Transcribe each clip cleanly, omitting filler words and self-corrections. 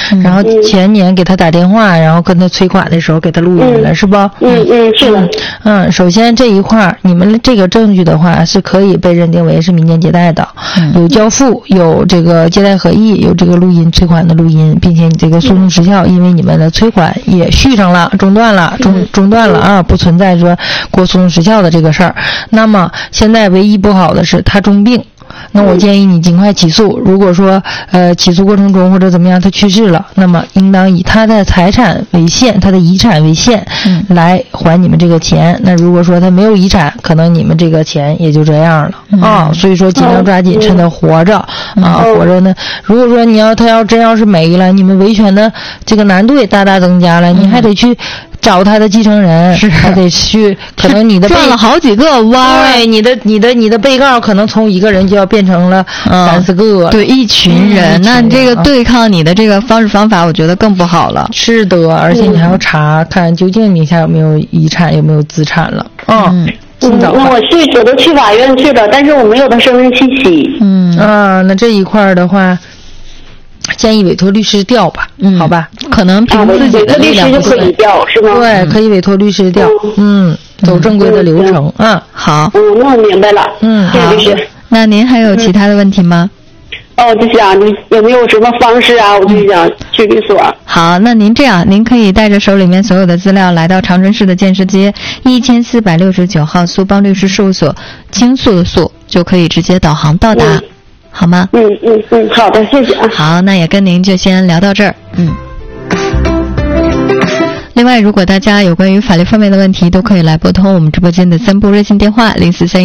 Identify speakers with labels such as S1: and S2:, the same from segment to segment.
S1: 然后前年给他打电话，然后跟他催款的时候给他录音了，是不？
S2: 是的。
S1: 首先这一块你们这个证据的话是可以被认定为是民间借贷的，有交付，有这个借贷合意，有这个录音催款的录音，并且你这个诉讼时效，因为你们的催款也续上了，中断了啊，不存在说过诉讼时效的这个事儿。那么现在唯一不好的是他重病。那我建议你尽快起诉。如果说起诉过程中或者怎么样他去世了，那么应当以他的财产为限，他的遗产为限，来还你们这个钱。那如果说他没有遗产，可能你们这个钱也就这样了所以说尽量抓紧趁他活着活着呢。如果说他真要是没了，你们维权的这个难度也大大增加了，你还得去找他的继承人，还得去，可能你的
S3: 转了好几个弯，
S1: 对，你的被告可能从一个人就要变成了3-4个，
S3: 对，一群人，那这个对抗你的这个方式方法，我觉得更不好了。
S1: 是的，而且你还要查看究竟名下有没有遗产，有没有资产了。
S2: 那我都去法院去了，但是我没有他身份信息。
S1: 那这一块的话，建议委托律师调吧，好吧？
S3: 可能凭自己的力量
S2: 就可以调，是吗？
S1: 对，可以委托律师调，走正规的流程。
S3: 好。
S2: 那我明白了。谢谢律师。
S3: 那您还有其他的问题吗？
S2: 我就想你有没有什么方式啊？我就想去律所。
S3: 好，那您这样，您可以带着手里面所有的资料来到长春市的建设街1469号苏邦律师事务所，倾诉的诉，就可以直接导航到达。好吗？
S2: 好的，谢谢啊。
S3: 好，那也跟您就先聊到这儿。另外，如果大家有关于法律方面的问题，都可以来拨通我们直播间的3部热线电话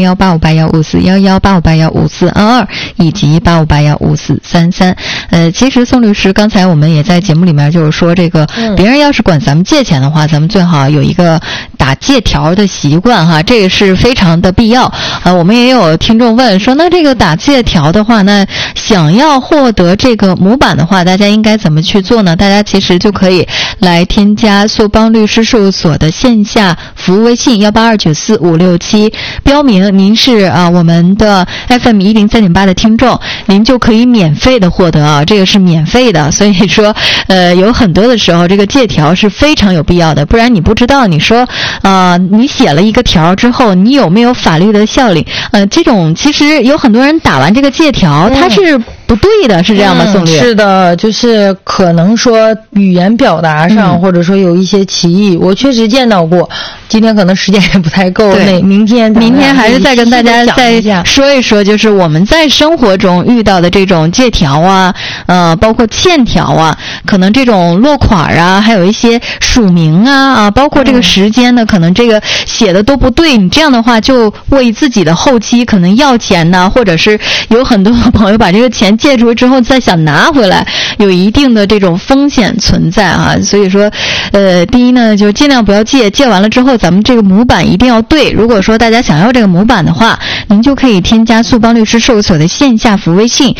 S3: ：043185815411，85815422，以及85815433。其实宋律师刚才我们也在节目里面就是说，这个别人要是管咱们借钱的话，咱们最好有一个打借条的习惯哈，这个是非常的必要。我们也有听众问说，那这个打借条的话，那想要获得这个模板的话，大家应该怎么去做呢？大家其实就可以来添加苏邦律师事务所的线下服务微信182945567，标明您是我们的 FM 103.8的听众，您就可以免费的获得这个是免费的。所以说有很多的时候这个借条是非常有必要的，不然你不知道你说你写了一个条之后你有没有法律的效力，这种其实有很多人打完这个借条他是不对的，是这样吗？宋律
S1: 是的，就是可能说语言表达上或者说有一些歧义，我确实见到过。今天可能时间也不太够，明天
S3: 还是再跟大家再说一说，就是我们在生活中遇到的这种借条包括欠条可能这种落款还有一些署名包括这个时间呢，可能这个写的都不对，你这样的话就为自己的后期可能要钱或者是有很多朋友把这个钱借出之后再想拿回来，有一定的这种风险存在所以说第一呢，就尽量不要借完了之后咱们这个模板一定要对。如果说大家想要这个模板的话，您就可以添加苏邦律师事务所的线下服务微信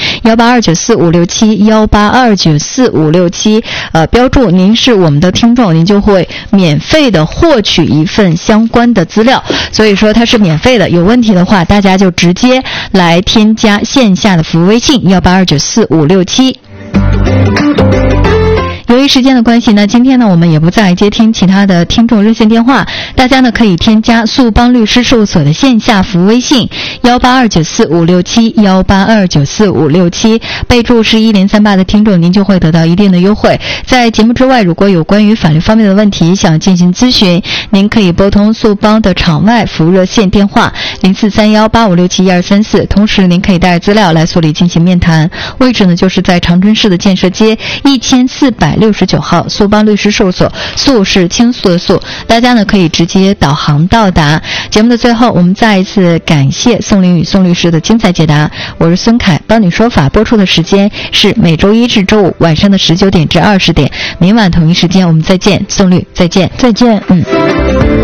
S3: 182945567，182945567，标注您是我们的听众，您就会免费的获取一份相关的资料。所以说它是免费的，有问题的话大家就直接来添加线下的服务微信182945567。由于时间的关系呢，今天呢我们也不再接听其他的听众热线电话，大家呢可以添加苏邦律师事务所的线下服务微信182945567，182945567，备注是1038的听众，您就会得到一定的优惠。在节目之外，如果有关于法律方面的问题想进行咨询，您可以拨通苏邦的场外服务热线电话043185671234，同时您可以带着资料来所里进行面谈，位置呢就是在长春市的建设街1469号苏邦律师事务所，诉是倾诉的诉，大家呢可以直接导航到达。节目的最后，我们再一次感谢宋林宇宋律师的精彩解答。我是孙凯，帮你说法播出的时间是每周一至周五晚上的19点至20点，明晚同一时间我们再见。宋律再见。